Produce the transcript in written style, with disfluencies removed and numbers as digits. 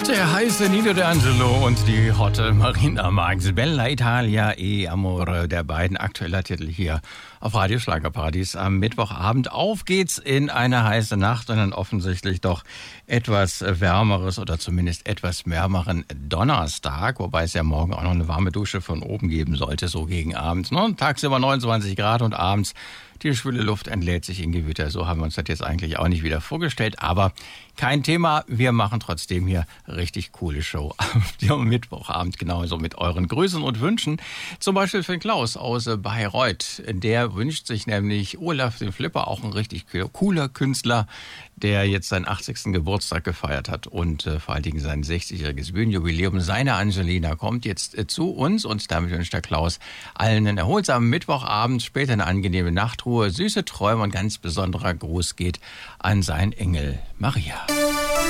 Der heiße Nino D'Angelo und die hotte Marina Marx. Bella Italia e Amore, der beiden aktueller Titel hier auf Radio Schlagerparadies am Mittwochabend. Auf geht's in eine heiße Nacht und dann offensichtlich doch etwas wärmeres oder zumindest etwas wärmeren Donnerstag, wobei es ja morgen auch noch eine warme Dusche von oben geben sollte, so gegen Abend. Ne? Tagsüber 29 Grad und abends die schwüle Luft entlädt sich in Gewitter. So haben wir uns das jetzt eigentlich auch nicht wieder vorgestellt. Aber kein Thema. Wir machen trotzdem hier richtig coole Show am Mittwochabend. Genauso mit euren Grüßen und Wünschen. Zum Beispiel für den Klaus aus Bayreuth. Der wünscht sich nämlich Olaf den Flipper, auch ein richtig cooler Künstler, der jetzt seinen 80. Geburtstag gefeiert hat und vor allen Dingen sein 60-jähriges Bühnenjubiläum. Seine Angelina kommt jetzt zu uns und damit wünscht der Klaus allen einen erholsamen Mittwochabend, später eine angenehme Nachtruhe, süße Träume und ganz besonderer Gruß geht an seinen Engel Maria.